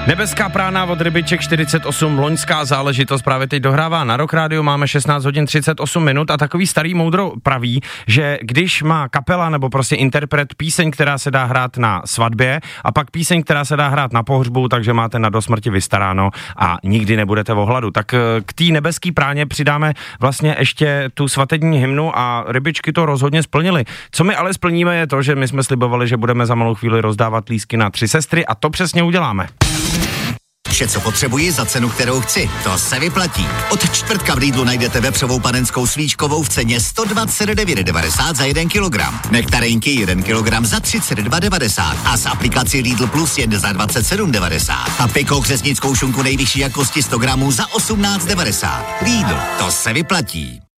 Nebeská prána od Rybiček 48, loňská záležitost právě teď dohrává na Rock Radio, máme 16 hodin 38 minut a takový starý moudro praví, že když má kapela nebo prostě interpret píseň, která se dá hrát na svatbě a pak píseň, která se dá hrát na pohřbu, takže máte na dosmrti vystaráno a nikdy nebudete v hladu. Tak k té nebeský práně přidáme vlastně ještě tu svatební hymnu a Rybičky to rozhodně splnili. Co my ale splníme je to, že my jsme slibovali, že budeme za malou chvíli rozdávat lístky na 3 sestry a to přesně uděláme. Vše, co potřebuji za cenu, kterou chci. To se vyplatí. Od čtvrtka v Lidlu najdete vepřovou panenskou svíčkovou v ceně 129,90 za 1 kilogram. Nektarinky 1 kilogram za 32,90 a z aplikaci Lidl Plus jen za 27,90. A pikou křesnickou šunku nejvyšší jakosti 100 gramů za 18,90. Lidl, to se vyplatí.